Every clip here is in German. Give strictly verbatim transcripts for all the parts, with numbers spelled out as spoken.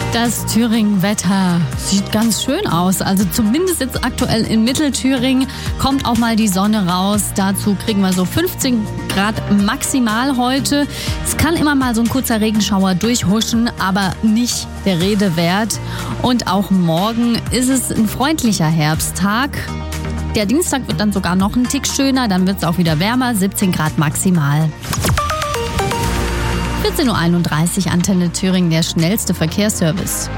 Das Thüringen-Wetter sieht ganz schön aus. Also zumindest jetzt aktuell in Mittelthüringen kommt auch mal die Sonne raus. Dazu kriegen wir so fünfzehn Grad maximal heute. Es kann immer mal so ein kurzer Regenschauer durchhuschen, aber nicht der Rede wert. Und auch morgen ist es ein freundlicher Herbsttag. Der Dienstag wird dann sogar noch ein Tick schöner. Dann wird es auch wieder wärmer, siebzehn Grad maximal. vierzehn Uhr einunddreißig, Antenne Thüringen, der schnellste Verkehrsservice.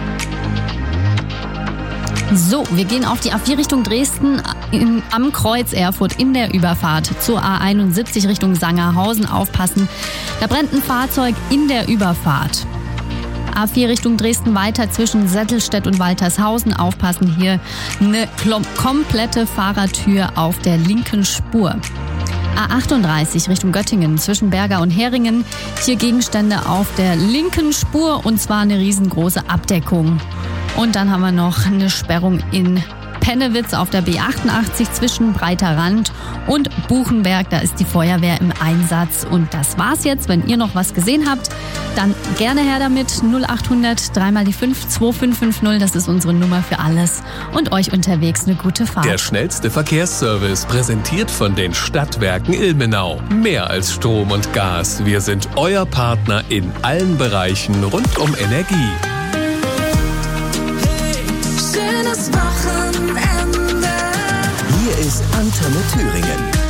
So, wir gehen auf die A vier Richtung Dresden in, am Kreuz Erfurt in der Überfahrt zur A einundsiebzig Richtung Sangerhausen. Aufpassen, da brennt ein Fahrzeug in der Überfahrt. A vier Richtung Dresden weiter zwischen Settelstedt und Waltershausen. Aufpassen, hier eine komplette Fahrertür auf der linken Spur. A achtunddreißig Richtung Göttingen zwischen Berga und Heringen. Hier Gegenstände auf der linken Spur und zwar eine riesengroße Abdeckung. Und dann haben wir noch eine Sperrung in Pennewitz auf der B achtundachtzig zwischen Breiter Rand und Buchenberg. Da ist die Feuerwehr im Einsatz. Und das war's jetzt. Wenn ihr noch was gesehen habt, dann gerne her damit. null achthundert drei mal die fünf zwei fünf fünf null. Das ist unsere Nummer für alles. Und euch unterwegs eine gute Fahrt. Der schnellste Verkehrsservice, präsentiert von den Stadtwerken Ilmenau. Mehr als Strom und Gas. Wir sind euer Partner in allen Bereichen rund um Energie. Schönes Wochenende. Hier ist Antenne Thüringen.